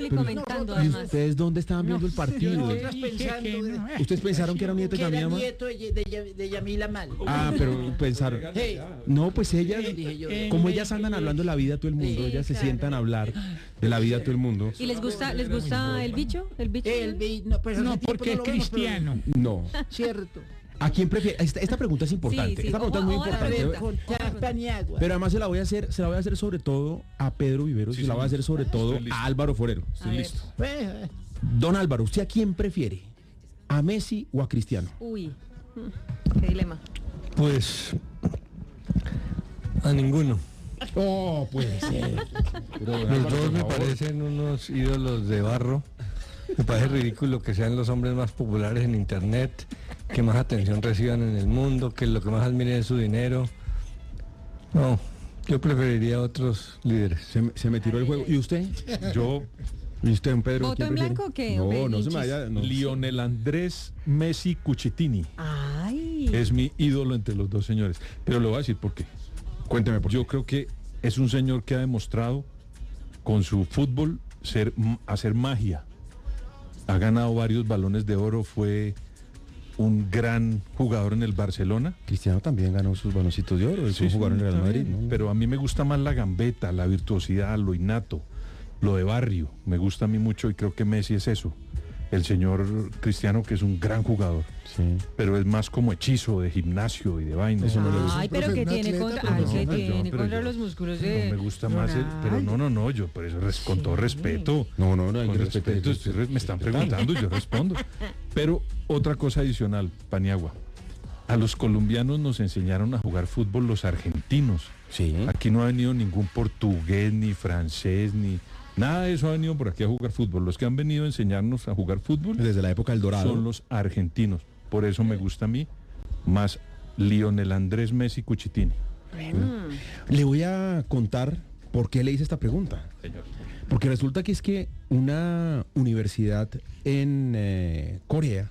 y comentando ¿Y además. ustedes dónde estaban viendo el partido? Nosotros pensando ¿Ustedes pensaron que era un nieto de que era Yamila? nieto de Yamila Mal. Ah, pero pensaron. Hey. No, pues ellas, Dije yo. como ellas andan hablando de la vida a todo el mundo, Sí, ellas se claro. sientan a hablar de la vida a todo el mundo. ¿Y les gusta el bicho? ¿El bicho? No, pues No, hace tiempo porque es lo vemos, pero- cristiano. No. Cierto. ¿A quién prefiere? Esta pregunta es importante. Sí, sí. Esta pregunta es muy Ojo a la A ver, importante. pregunta. con Paniagua. Pero además se la voy a hacer sobre todo a Pedro Viveros, Sí, y se la voy a hacer sobre todo Estoy listo. a Álvaro Forero. A ver. Listo. Don Álvaro, ¿usted a quién prefiere? ¿A Messi o a Cristiano? Uy, qué dilema. Pues a ninguno. Oh, puede ser. Los dos me parecen unos ídolos de barro. Me parece ridículo que sean los hombres más populares en internet, que más atención reciban en el mundo, que lo que más admiren es su dinero. No, yo preferiría otros líderes. Se me tiró el juego. ¿Y usted? Yo, ¿Y usted, don Pedro? ¿Voto quién en prefiere? blanco o qué, No, hombre, no se me Ninchis? vaya. No. Lionel Andrés Messi Cucitini. Ay. Es mi ídolo entre los dos señores. Pero le voy a decir por qué. Cuénteme por qué. Yo creo que es un señor que ha demostrado con su fútbol hacer magia. Ha ganado varios balones de oro, fue un gran jugador en el Barcelona. Cristiano también ganó sus baloncitos de oro, es un Sí, jugador en el Real está Madrid, bien, ¿no? Pero a mí me gusta más la gambeta, la virtuosidad, lo innato, lo de barrio. Me gusta a mí mucho y creo que Messi es eso. El señor Cristiano, que es un gran jugador, Sí. pero es más como hechizo de gimnasio y de vaina. Eso no le gusta. Ay, pero que tiene contra, pero ay, no, que no, tiene pero contra yo- los músculos de. No me gusta más pero no, yo por eso con todo respeto. No, hay Con que respetar. respeto, me están preguntando, yo respondo. Pero otra cosa adicional, Paniagua. A los colombianos nos enseñaron a jugar fútbol los argentinos. Sí. Aquí no ha venido ningún portugués, ni francés, ni nada de eso ha venido por aquí a jugar fútbol. Los que han venido a enseñarnos a jugar fútbol Desde la época del Dorado. son los argentinos. Por eso me gusta a mí más Lionel Andrés Messi Cucitini. Le voy a contar por qué le hice esta pregunta. Señor. Porque resulta que es que una universidad en Corea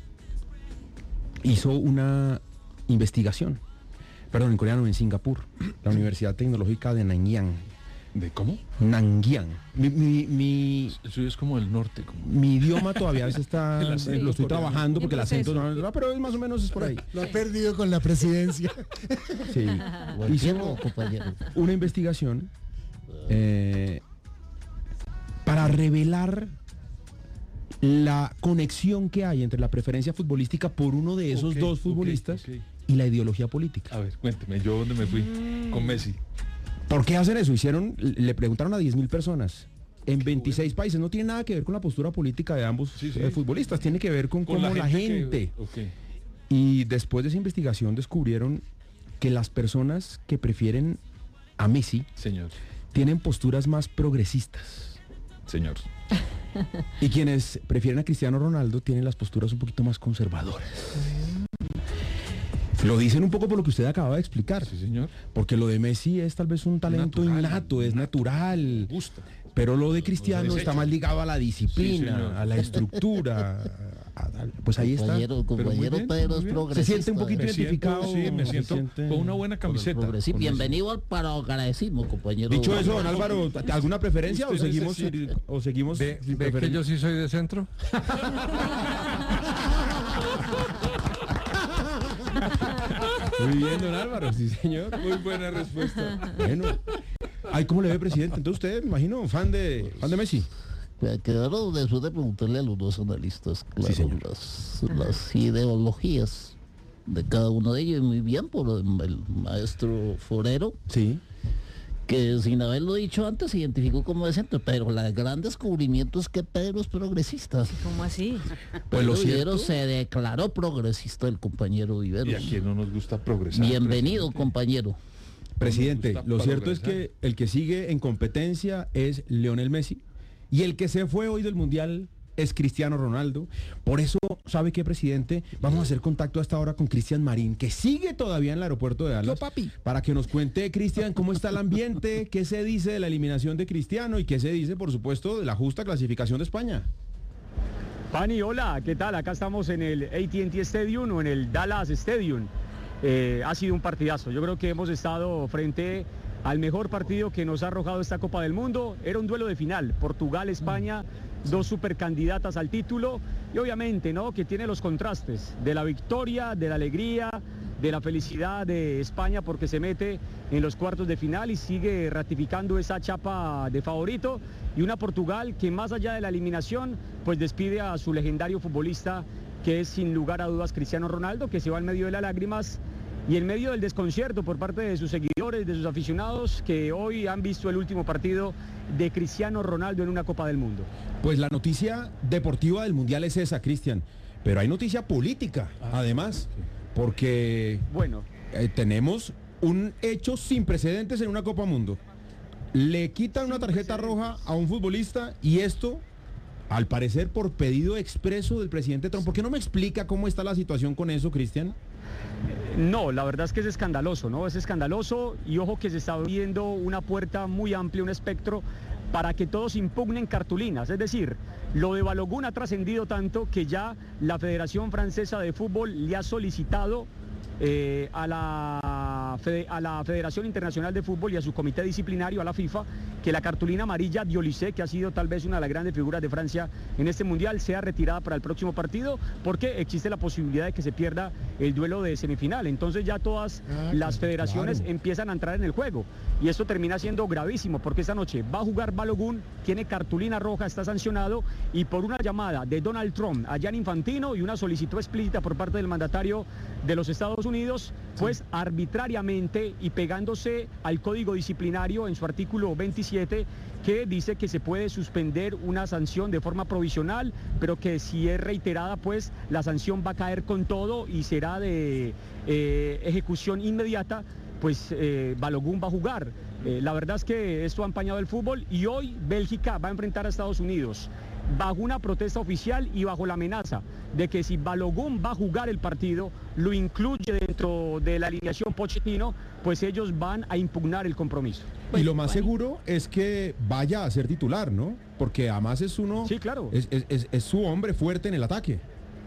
hizo una investigación. Perdón, en coreano, en Singapur. La Universidad Tecnológica de Nanyang. ¿De cómo? Nanyang. Mi Eso es como el norte. mi idioma todavía a veces está, El acento lo estoy coreano. trabajando porque En el acento proceso. no, pero es más o menos es por ahí. Lo ha perdido con la presidencia. Sí. Hizo una investigación para revelar la conexión que hay entre la preferencia futbolística por uno de esos Ok, dos ok, futbolistas ok. y la ideología política. A ver, cuénteme, ¿yo dónde me fui? Con Messi. ¿Por qué hacen eso? Le preguntaron a 10.000 personas en 26 países. No tiene nada que ver con la postura política de ambos Sí, sí. futbolistas, tiene que ver con cómo la gente. Ok. Y después de esa investigación descubrieron que las personas que prefieren a Messi Señor, tienen posturas más progresistas. señor. Y quienes prefieren a Cristiano Ronaldo tienen las posturas un poquito más conservadoras. Lo dicen un poco por lo que usted acaba de explicar. Sí, señor. Porque lo de Messi es tal vez un talento Natural, innato, es natural. Gusta. Pero lo de Cristiano está más ligado a la disciplina, Sí, señor. a la estructura. Pues ahí está. Compañero Pero muy bien, Pedro muy es bien. progresista. Se siente un poquito Me identificado. siento, sí, me se siento siente- con una buena camiseta. Progresista. con Bienvenido al progresismo, compañero. Dicho eso, don Álvaro, ¿alguna preferencia o Usted seguimos necesita- o seguimos ¿Ve sin que preferencia? yo sí soy de centro? Muy bien, don Álvaro, sí señor. Muy buena respuesta. Bueno. Ay, ¿cómo le ve, presidente? Entonces usted, me imagino, fan de Messi. Quedaron después de preguntarle a los dos analistas, claro, señor. las ideologías de cada uno de ellos, muy bien por el maestro Forero, Sí. que sin haberlo dicho antes se identificó como de centro, pero el gran descubrimiento es que Pedro es progresista. ¿Cómo así? Pues lo Pedro cierto- Vivero se declaró progresista, el compañero Vivero. Y a quien no nos gusta progresar. Bienvenido, presidente. compañero. Presidente, gusta lo cierto es progresar. que el que sigue en competencia es Lionel Messi y el que se fue hoy del Mundial es Cristiano Ronaldo. Por eso, ¿sabe qué, presidente? Vamos a hacer contacto a esta hora con Cristian Marín, que sigue todavía en el aeropuerto de Dallas. Para que nos cuente, Cristian, cómo está el ambiente, qué se dice de la eliminación de Cristiano y qué se dice, por supuesto, de la justa clasificación de España. Pani, hola, ¿qué tal? Acá estamos en el AT&T Stadium o en el Dallas Stadium. Ha sido un partidazo. Yo creo que hemos estado frente al mejor partido que nos ha arrojado esta Copa del Mundo. Era un duelo de final, Portugal-España, dos supercandidatas al título, y obviamente, ¿no?, que tiene los contrastes de la victoria, de la alegría, de la felicidad de España porque se mete en los cuartos de final y sigue ratificando esa chapa de favorito, y una Portugal que más allá de la eliminación pues despide a su legendario futbolista, que es sin lugar a dudas Cristiano Ronaldo, que se va en medio de las lágrimas y en medio del desconcierto por parte de sus seguidores, de sus aficionados, que hoy han visto el último partido de Cristiano Ronaldo en una Copa del Mundo. Pues la noticia deportiva del Mundial es esa, Cristian, pero hay noticia política, además, porque Bueno, tenemos un hecho sin precedentes en una Copa Mundo. Le quitan una tarjeta roja a un futbolista y esto, al parecer, por pedido expreso del presidente Trump. ¿Por qué no me explica cómo está la situación con eso, Cristian? no, la verdad es que es escandaloso, ¿no? Es escandaloso, y ojo que se está abriendo una puerta muy amplia, un espectro, para que todos impugnen cartulinas. Es decir, lo de Balogun ha trascendido tanto que ya la Federación Francesa de Fútbol le ha solicitado a la Federación Internacional de Fútbol y a su comité disciplinario, a la FIFA, que la cartulina amarilla de Olysée, que ha sido tal vez una de las grandes figuras de Francia en este Mundial, sea retirada para el próximo partido, porque existe la posibilidad de que se pierda el duelo de semifinal. Entonces ya todas las federaciones empiezan a entrar en el juego, y esto termina siendo gravísimo, porque esta noche va a jugar Balogun, tiene cartulina roja, está sancionado, y por una llamada de Donald Trump a Gianni Infantino y una solicitud explícita por parte del mandatario de los Estados Unidos, pues arbitrariamente y pegándose al código disciplinario en su artículo 27, que dice que se puede suspender una sanción de forma provisional, pero que si es reiterada, pues la sanción va a caer con todo y será de ejecución inmediata. Pues Balogun va a jugar. La verdad es que esto ha empañado el fútbol, y hoy Bélgica va a enfrentar a Estados Unidos bajo una protesta oficial y bajo la amenaza de que si Balogun va a jugar el partido, lo incluye dentro de la alineación Pochettino, pues ellos van a impugnar el compromiso. Y lo más seguro es que vaya a ser titular, ¿no? Porque además es uno... Sí, claro. Es su hombre fuerte en el ataque.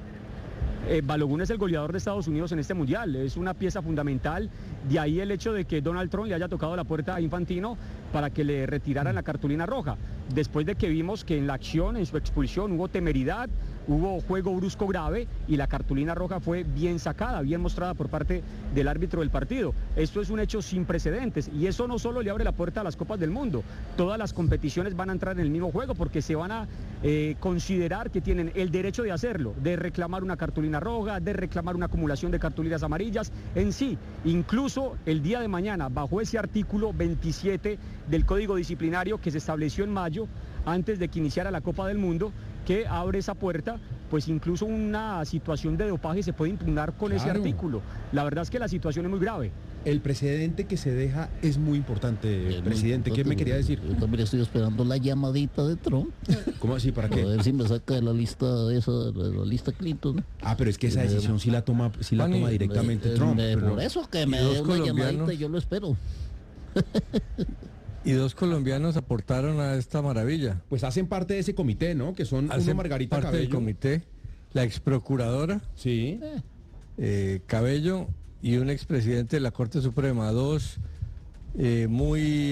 Balogun es el goleador de Estados Unidos en este Mundial, es una pieza fundamental, de ahí el hecho de que Donald Trump le haya tocado la puerta a Infantino para que le retiraran la cartulina roja, después de que vimos que en la acción, en su expulsión, hubo temeridad, hubo juego brusco grave, y la cartulina roja fue bien sacada, bien mostrada por parte del árbitro del partido. Esto es un hecho sin precedentes, y eso no solo le abre la puerta a las Copas del Mundo, todas las competiciones van a entrar en el mismo juego, porque se van a considerar que tienen el derecho de hacerlo, de reclamar una cartulina roja, de reclamar una acumulación de cartulinas amarillas en sí. Incluso el día de mañana, bajo ese artículo 27 del Código Disciplinario que se estableció en mayo, antes de que iniciara la Copa del Mundo, que abre esa puerta, pues incluso una situación de dopaje se puede impugnar con ese artículo. La verdad es que la situación es muy grave. El precedente que se deja es muy importante, presidente. ¿Qué me quería decir? Yo también estoy esperando la llamadita de Trump. ¿Cómo así? ¿Para A qué? ver si me saca de la lista de la lista Clinton. Ah, pero es que esa decisión sí la toma directamente Trump. Por eso que me dos dé una llamadita colombianos. y yo lo espero. Y dos colombianos aportaron a esta maravilla. Pues hacen parte de ese comité, ¿no? Que son uno Hacen Margarita parte del Cabello. comité, la ex procuradora Sí. Cabello y un expresidente de la Corte Suprema, dos muy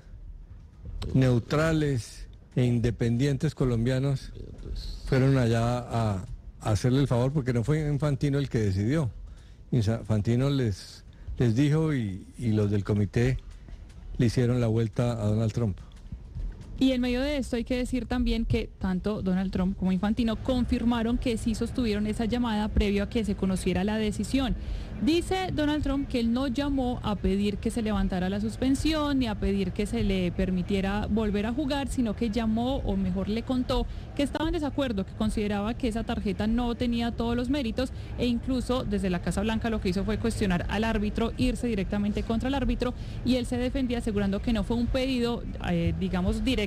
neutrales e independientes colombianos, fueron allá a hacerle el favor, porque no fue Infantino el que decidió. Infantino les dijo, y los del comité le hicieron la vuelta a Donald Trump. Y en medio de esto hay que decir también que tanto Donald Trump como Infantino confirmaron que sí sostuvieron esa llamada previo a que se conociera la decisión. Dice Donald Trump que él no llamó a pedir que se levantara la suspensión ni a pedir que se le permitiera volver a jugar, sino que llamó, o mejor le contó, que estaba en desacuerdo, que consideraba que esa tarjeta no tenía todos los méritos, e incluso desde la Casa Blanca lo que hizo fue cuestionar al árbitro, irse directamente contra el árbitro, y él se defendía asegurando que no fue un pedido, digamos, directo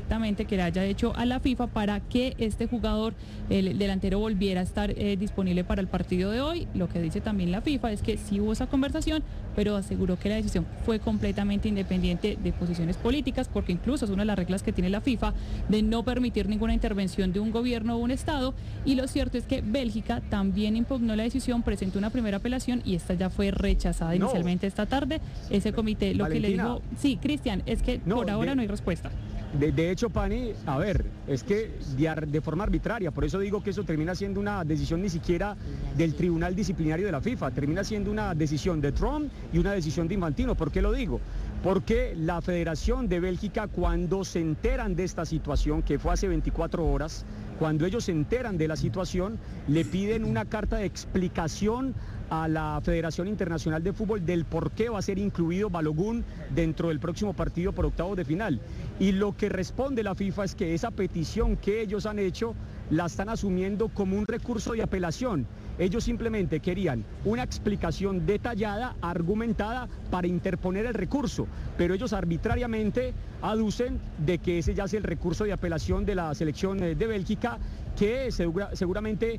directamente que le haya hecho a la FIFA para que este jugador, el delantero, volviera a estar disponible para el partido de hoy. Lo que dice también la FIFA es que sí hubo esa conversación, pero aseguró que la decisión fue completamente independiente de posiciones políticas, porque incluso es una de las reglas que tiene la FIFA de no permitir ninguna intervención de un gobierno o un Estado. Y lo cierto es que Bélgica también impugnó la decisión, presentó una primera apelación y esta ya fue rechazada inicialmente esta tarde. Ese comité lo que le dijo... Sí, Cristian, es que por ahora no hay respuesta. De hecho, Pani, a ver, es que de forma arbitraria, por eso digo que eso termina siendo una decisión ni siquiera del Tribunal Disciplinario de la FIFA, termina siendo una decisión de Trump y una decisión de Infantino. ¿Por qué lo digo? Porque la Federación de Bélgica, cuando se enteran de esta situación, que fue hace 24 horas, cuando ellos se enteran de la situación, le piden una carta de explicación a la Federación Internacional de Fútbol del por qué va a ser incluido Balogun dentro del próximo partido por octavos de final. Y lo que responde la FIFA es que esa petición que ellos han hecho la están asumiendo como un recurso de apelación. Ellos simplemente querían una explicación detallada, argumentada, para interponer el recurso, pero ellos arbitrariamente aducen de que ese ya es el recurso de apelación de la selección de Bélgica, que seguramente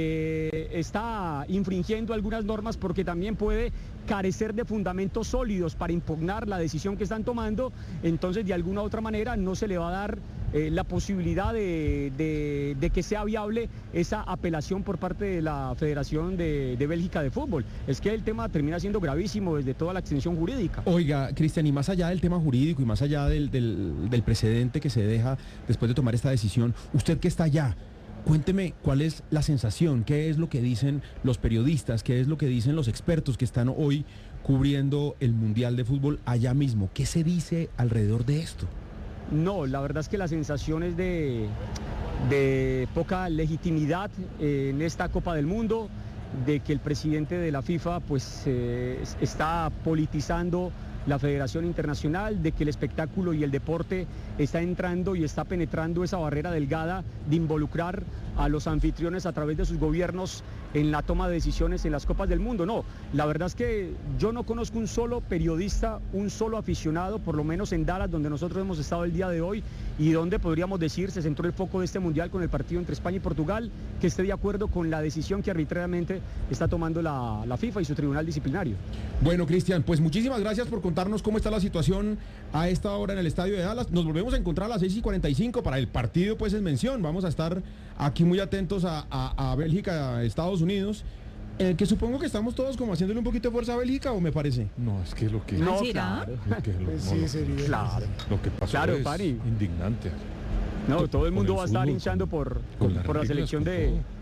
está infringiendo algunas normas porque también puede carecer de fundamentos sólidos para impugnar la decisión que están tomando. Entonces, de alguna u otra manera no se le va a dar la posibilidad de que sea viable esa apelación por parte de la Federación de Bélgica de Fútbol. Es que el tema termina siendo gravísimo desde toda la extensión jurídica. Oiga, Cristian, y más allá del tema jurídico y más allá del precedente que se deja después de tomar esta decisión, usted que está allá, cuénteme cuál es la sensación, qué es lo que dicen los periodistas, qué es lo que dicen los expertos que están hoy cubriendo el Mundial de Fútbol allá mismo. ¿Qué se dice alrededor de esto? No, la verdad es que la sensación es de poca legitimidad en esta Copa del Mundo, de que el presidente de la FIFA pues está politizando la Federación Internacional, de que el espectáculo y el deporte está entrando y está penetrando esa barrera delgada de involucrar a los anfitriones a través de sus gobiernos en la toma de decisiones en las Copas del Mundo. No, la verdad es que yo no conozco un solo periodista, un solo aficionado, por lo menos en Dallas, donde nosotros hemos estado el día de hoy y donde podríamos decir se centró el foco de este Mundial con el partido entre España y Portugal, que esté de acuerdo con la decisión que arbitrariamente está tomando la FIFA y su tribunal disciplinario. Bueno, Cristian, pues muchísimas gracias por contarnos cómo está la situación a esta hora en el estadio de Dallas. Nos volvemos a encontrar a las 6:45 para el partido pues en mención. Vamos a estar aquí muy atentos a Bélgica, a Estados Unidos, que supongo que estamos todos como haciéndole un poquito de fuerza a Bélgica, ¿o me parece? No, es que lo que... No, ¿será? claro. Lo que pasó Claro, es Pani. indignante. No, todo el mundo Con el va a estar fútbol, hinchando con por las la reglas, selección con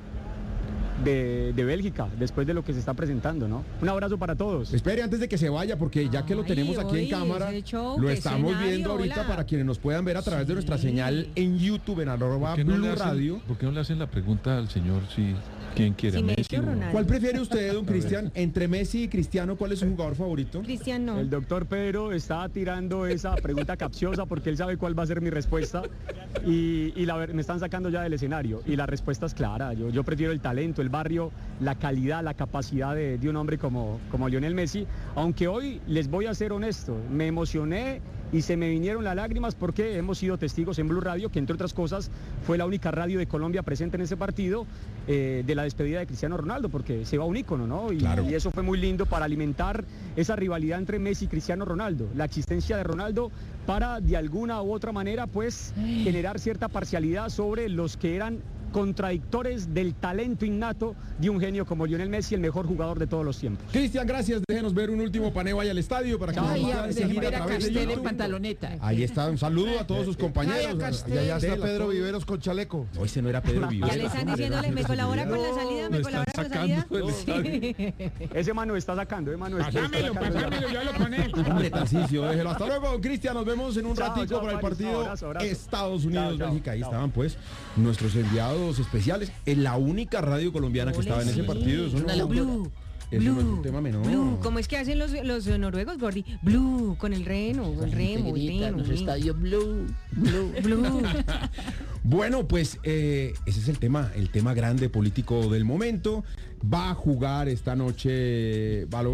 de Bélgica, después de lo que se está presentando, ¿no? Un abrazo para todos. Espere antes de que se vaya, porque ya que lo Ay, tenemos aquí en oye, cámara, ese show, lo qué estamos escenario, viendo ahorita hola. para quienes nos puedan ver a través de nuestra señal en YouTube, en @ Blue Radio. ¿Por qué no le hacen la pregunta al señor si quién quiere? Si a Messi Messi o o- Ronaldo. ¿Cuál prefiere usted, don Cristian? Entre Messi y Cristiano, ¿cuál es su jugador favorito? Cristian no. El doctor Pedro está tirando esa pregunta capciosa porque él sabe cuál va a ser mi respuesta y me están sacando ya del escenario y la respuesta es clara. Yo prefiero el talento, el barrio, la calidad, la capacidad de un hombre como Lionel Messi, aunque hoy les voy a ser honesto, me emocioné y se me vinieron las lágrimas porque hemos sido testigos en Blue Radio, que entre otras cosas fue la única radio de Colombia presente en ese partido, de la despedida de Cristiano Ronaldo, porque se va un ícono, ¿no? Claro. Y eso fue muy lindo para alimentar esa rivalidad entre Messi y Cristiano Ronaldo, la existencia de Ronaldo para de alguna u otra manera pues generar cierta parcialidad sobre los que eran contradictores del talento innato de un genio como Lionel Messi, el mejor jugador de todos los tiempos. Cristian, gracias. Déjenos ver un último paneo ahí al estadio para que nos Ay, puedan déjeme seguir a ver a través de Castel en YouTube. pantaloneta. Ahí está, un saludo a todos sus compañeros. Ay, a Castel. Y allá está Adela, Pedro todos. Viveros con chaleco. No, ese no era Pedro Ya Viveros. le están diciéndole, ¿me colabora con la salida? ¿Me Lo colabora están con la salida? sacando del estadio. Ese mano está sacando, mano está Pásamelo, sacando. pásamelo, yo hablo con él. Hombre, Tarcisio, déjelo. Hasta luego, Cristian. Nos vemos en un Chao, ratico chao, para el Paris. partido Abrazo, abrazo. Estados Unidos, Chao, Bélgica. Ahí chao. estaban, pues, nuestros enviados especiales. En la única radio colombiana que Ole, estaba en ese sí. partido. Eso Una no, Blue. eso no es Blue, un tema menor. Blue, ¿cómo es que hacen los noruegos, Gordy? Blue, con el remo, el remo, el Grita en remo. los estadios Blue, Blue. Blue. Bueno, pues ese es el tema grande político del momento. Va a jugar esta noche Balogun.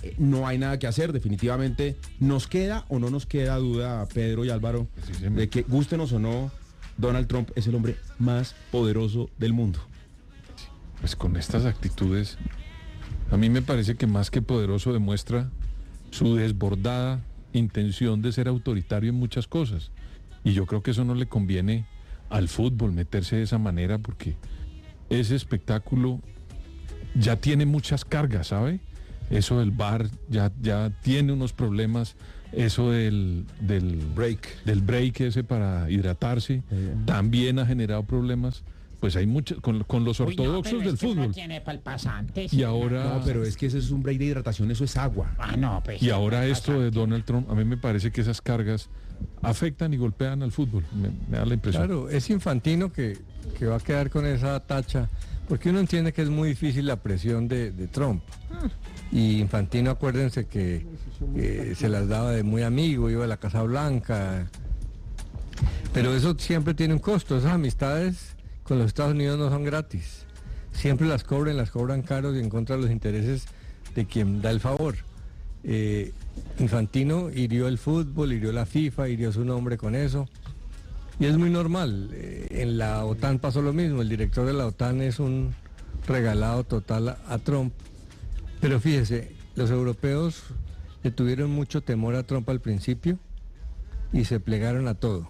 no hay nada que hacer, definitivamente. ¿Nos queda o no nos queda duda, Pedro y Álvaro, de que, gústenos o no, Donald Trump es el hombre más poderoso del mundo? Pues con estas actitudes, a mí me parece que más que poderoso demuestra su desbordada intención de ser autoritario en muchas cosas. Y yo creo que eso no le conviene al fútbol, meterse de esa manera, porque ese espectáculo ya tiene muchas cargas, ¿sabe? Eso del VAR ya tiene unos problemas, eso del break ese para hidratarse, también ha generado problemas. Pues hay muchos, con los ortodoxos del fútbol. Y ahora... No, pero es que ese es un break de hidratación, eso es agua. Y ahora esto de Donald Trump, a mí me parece que esas cargas afectan y golpean al fútbol, me da la impresión. Claro, es Infantino que va a quedar con esa tacha, porque uno entiende que es muy difícil la presión de Trump. Y Infantino, acuérdense que se las daba de muy amigo, iba a la Casa Blanca. Pero eso siempre tiene un costo, esas amistades con los Estados Unidos no son gratis. Siempre las cobran caros y en contra de los intereses de quien da el favor. Infantino hirió el fútbol, hirió la FIFA, hirió su nombre con eso. Y es muy normal. En la OTAN pasó lo mismo. El director de la OTAN es un regalado total a Trump. Pero fíjese, los europeos le tuvieron mucho temor a Trump al principio y se plegaron a todo.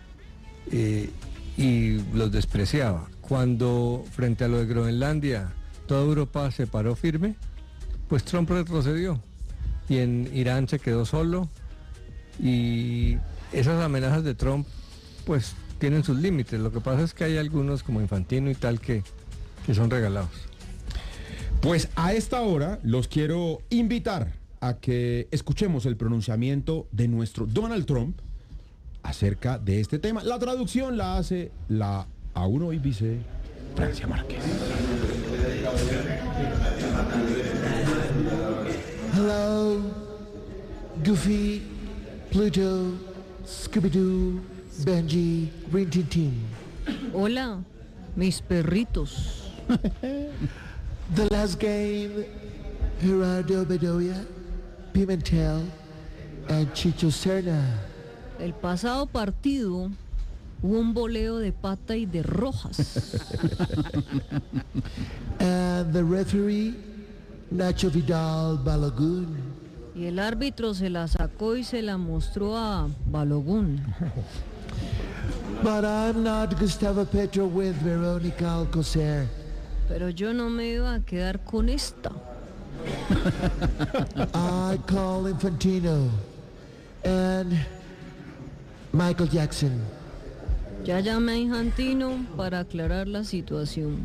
Y los despreciaba. Cuando frente a lo de Groenlandia toda Europa se paró firme, pues Trump retrocedió y en Irán se quedó solo, y esas amenazas de Trump pues tienen sus límites. Lo que pasa es que hay algunos como Infantino y tal que son regalados. Pues a esta hora los quiero invitar a que escuchemos el pronunciamiento de nuestro Donald Trump acerca de este tema. La traducción la hace la aún hoy vice Francia Márquez. Hello, Goofy, Pluto, Scooby-Doo, Benji, Rin Tin Tin. Hola, mis perritos. The last game, Gerardo Bedoya, Pimentel, and Chicho Serna. El pasado partido hubo un voleo de pata y de rojas. And the referee, Nacho Vidal Balogun. Y el árbitro se la sacó y se la mostró a Balogun. But I'm not Gustavo Petro with Veronica Alcocer. Pero yo no me iba a quedar con esta. I call Infantino and Michael Jackson. Ya llamé a Infantino para aclarar la situación.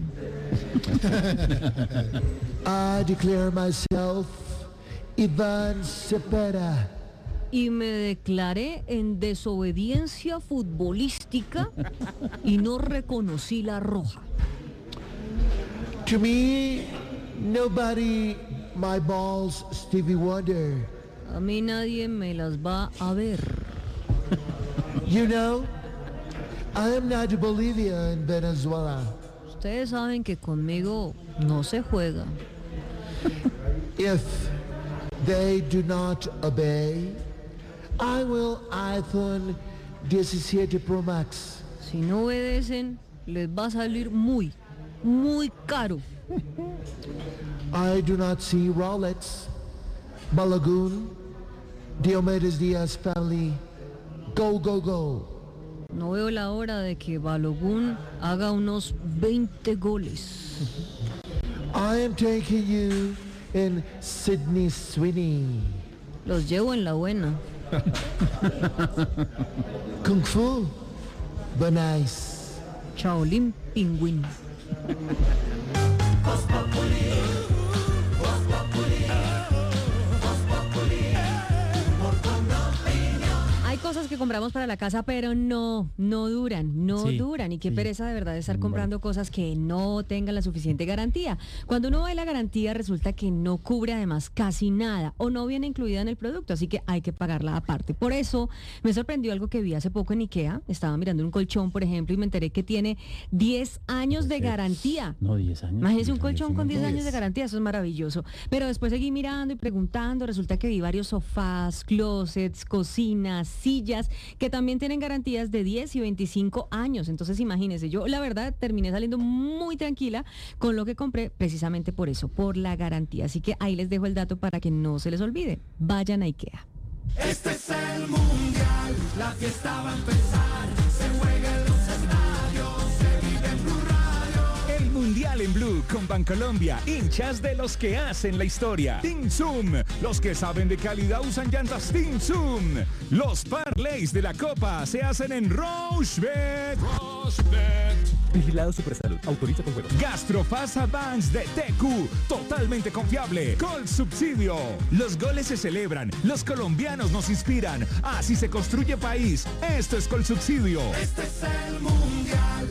I declare myself Iván Cepeda. Y me declaré en desobediencia futbolística y no reconocí la roja. To me, nobody my balls Stevie Wonder. A mí nadie me las va a ver. You know, I am not Bolivia in Venezuela. Ustedes saben que conmigo no se juega. If they do not obey, I will iPhone 17 Pro Max. Si no obedecen, les va a salir muy caro. I do not see Rolex, Balagoon, Diomedes Diaz family. Go, go, go. No veo la hora de que Balogun haga unos 20 goles. I am taking you in Sydney Sweeney. Los llevo en la buena. Kung Fu, but nice. Shaolin Pingüín. Hay cosas cosas que compramos para la casa, pero no duran. Y qué pereza de verdad estar comprando cosas que no tengan la suficiente garantía. Cuando uno ve la garantía, resulta que no cubre además casi nada o no viene incluida en el producto, así que hay que pagarla aparte. Por eso me sorprendió algo que vi hace poco en IKEA. Estaba mirando un colchón, por ejemplo, y me enteré que tiene 10 años de garantía. No, 10 años. Imagínense un colchón con 10 años de garantía, eso es maravilloso. Pero después seguí mirando y preguntando, resulta que vi varios sofás, closets, cocinas, sillas, que también tienen garantías de 10 y 25 años. Entonces imagínense, yo la verdad terminé saliendo muy tranquila con lo que compré precisamente por eso, por la garantía. Así que ahí les dejo el dato para que no se les olvide. Vayan a IKEA. Este es el mundial, la fiesta va a empezar, se juega en los estadios, se vive en Blue Radio. El Mundial en Blue con Bancolombia, hinchas de los que hacen la historia. Team Zoom, los que saben de calidad usan llantas Team Zoom. Los parlays de la Copa se hacen en Rochebet. Vigilado Supersalud. Autoriza con juegos. Gastrofasa Vans de TQ. Totalmente confiable. Col Subsidio. Los goles se celebran. Los colombianos nos inspiran. Así se construye país. Esto es Col Subsidio. Este es el mundial.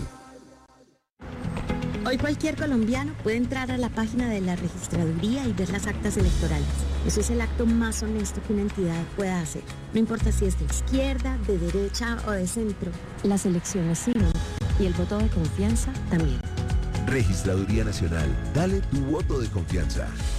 Hoy cualquier colombiano puede entrar a la página de la registraduría y ver las actas electorales. Eso es el acto más honesto que una entidad pueda hacer. No importa si es de izquierda, de derecha o de centro. Las elecciones sirven y el voto de confianza también. Registraduría Nacional. Dale tu voto de confianza.